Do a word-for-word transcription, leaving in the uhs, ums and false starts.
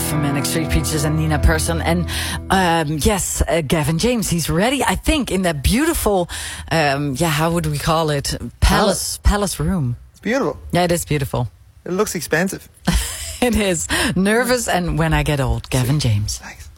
of Manic Street Preachers and Nina Persson. And um, yes, uh, Gavin James, he's ready, I think, in that beautiful, um, yeah, how would we call it? Palace, palace room. It's beautiful. Yeah, it is beautiful. It looks expensive. It is. Nervous and When I Get Old, Gavin James. Thanks.